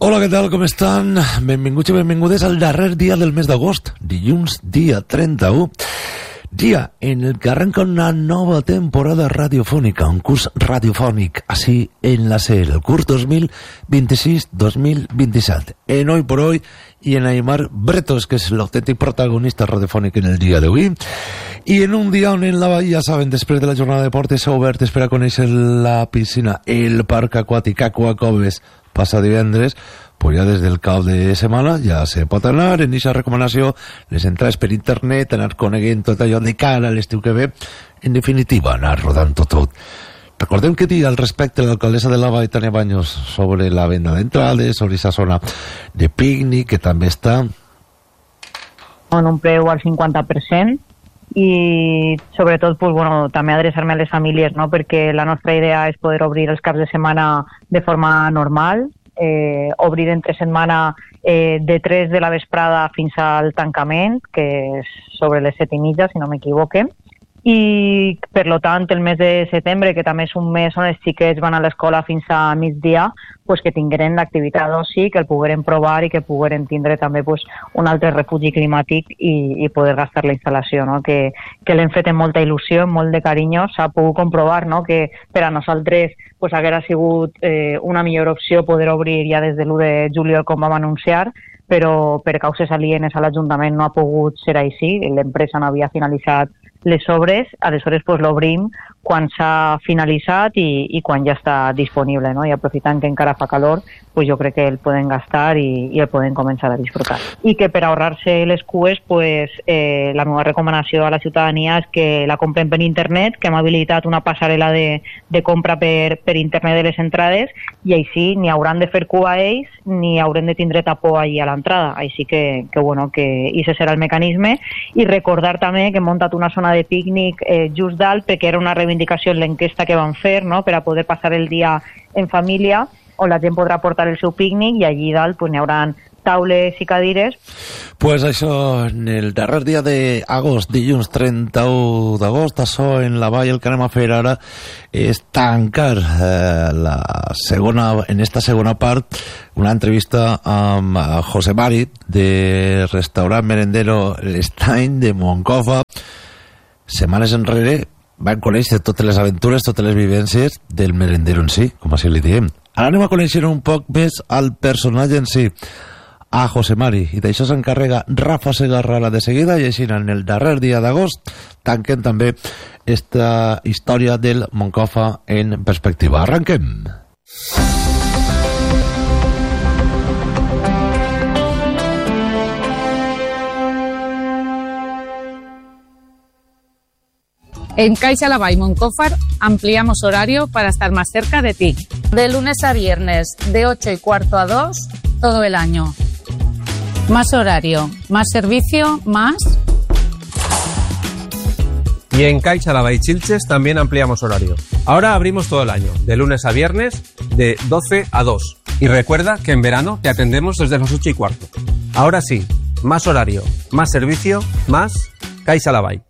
Hola, què tal, com estan? Benvinguts i benvingudes al darrer dia del mes d'agost, dilluns, dia 31, dia en el que arranca una nova temporada radiofònica, un curs radiofònic, així en la SER, el curs 2026-2027, en Hoy por Hoy y en Aymar Bretos, que és l'autèntic protagonista radiofònic en el dia d'avui, i en un dia on en la vall, ja saben, després de la jornada de portes obertes per a conèixer la piscina, el parc aquàtic Aquacoves, passa divendres, pues ja des del cap de setmana ja se pot anar en aquesta recomanació, les entrades per internet, anar coneguent tot allò de cara a l'estiu que ve, en definitiva, anar rodant tot. Recordem que dir al respecte l'alcaldessa de la Vall, Tania Baños, sobre la venda d'entrades, sobre aquesta zona de pícnic, que també està en un preu al 50%, i sobretot pues, bueno, també adreçar-me a les famílies, no? Perquè la nostra idea és poder obrir els caps de setmana de forma normal, obrir entre setmana de 3 de la vesprada fins al tancament, que és sobre les 7:30, si no m'equivoque. I, per lo tant, el mes de setembre, que també és un mes on els xiquets van a l'escola fins a migdia, pues que tingueren l'activitat d'oci, que el pogueren provar i que pogueren tindre també pues, un altre refugi climàtic i poder gastar la instal·lació, no? Que l'hem fet amb molta il·lusió, amb molt de carinyo. S'ha pogut comprovar, no? Que per a nosaltres pues, haguera sigut una millor opció poder obrir ja des de l'1 de juliol, com vam anunciar, però per causes alienes a l'Ajuntament no ha pogut ser així. L'empresa no havia finalitzat les obres, aleshores pues, l'obrim quan s'ha finalitzat i quan ja està disponible, no? I aprofitant que encara fa calor, pues jo crec que el poden gastar i el poden començar a disfrutar. I que per ahorrar-se les cues, pues, la meva recomanació a la ciutadania és que la compren per internet, que hem habilitat una passarel·la de compra per internet de les entrades, i així ni hauran de fer cua ells ni haurem de tindre tapó allí a l'entrada. Així que bueno, que ese serà el mecanisme. I recordar també que hem muntat una zona de pícnic just dalt, perquè era una reivindicació en l'enquesta que van fer, no? Per a poder passar el dia en família, on la gent podrà portar el seu pícnic i allí dalt pues, n'hi haurà taules i cadires. Pues això, en el darrer dia d'agost, dilluns 31 d'agost, això en la Vall, el que anem a fer ara és tancar en esta segona part una entrevista amb José Mari de restaurant merendero l'Estany de Moncofa. Setmanes enrere van conèixer totes les aventures, totes les vivències del merendero en si, com així li diem. Ara anem a conèixer un poc més al personatge en si, a José Mari, i d'això s'encarrega Rafa Segarra de seguida, i així en el darrer dia d'agost tanquen també esta història del Moncofa en perspectiva. Arranquem! En Caixa Lavall Moncófar ampliamos horario para estar más cerca de ti. De lunes a viernes, de 8:15 a 2, todo el año. Más horario, más servicio, más... Y en Caixa Lavall Xilxes también ampliamos horario. Ahora abrimos todo el año, de lunes a viernes, de 12 a 2. Y recuerda que en verano te atendemos desde las 8:15. Ahora sí, más horario, más servicio, más Caixa Lavall.